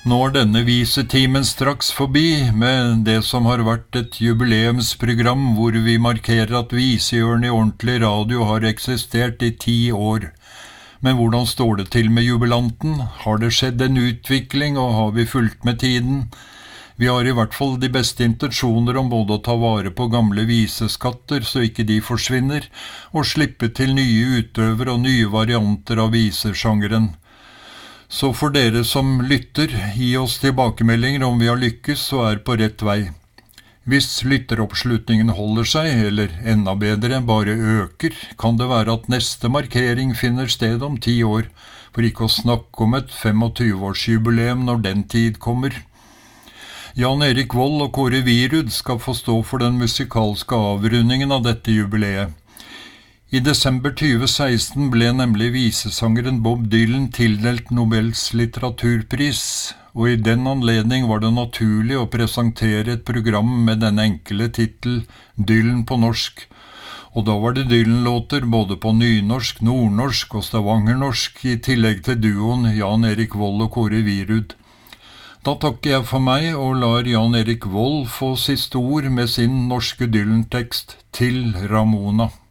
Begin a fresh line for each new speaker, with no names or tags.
Nå er denne visetimen straks forbi, med det som har vært et jubileumsprogram hvor vi markerer at visehjørnet i ordentlig radio har eksistert i 10 år. Men hvordan står det til med jubilanten? Har det skjedd en utvikling, og har vi fulgt med tiden? Vi har i hvert fall de beste intensjoner om både å ta vare på gamle viseskatter så ikke de forsvinner, og slippe til nye utøvere og nye varianter av visesjangeren. Så for dere som lytter, gi oss tilbakemeldinger om vi har lykkes og er på rett vei. Hvis lytteroppslutningen holder seg, eller enda bedre, bare øker, kan det være at neste markering finner sted om 10 år, for ikke å snakke om et 25-årsjubileum når den tid kommer. Jan Erik Vold og Kåre Wierud skal få stå for den musikalske avrundingen av dette jubileet. I desember 2016 ble nemlig visesangeren Bob Dylan tildelt Nobels litteraturpris, og i den anledning var det naturlig å presentere et program med den enkle titel Dylan på norsk. Og da var det Dylan-låter både på nynorsk, nordnorsk og stavangernorsk, i tillegg til duoen Jan Erik Vold og Kåre Wierud. Da takker jeg for meg og lar Jan Erik Vold få siste ord med sin norske Dylan-tekst Til Ramona.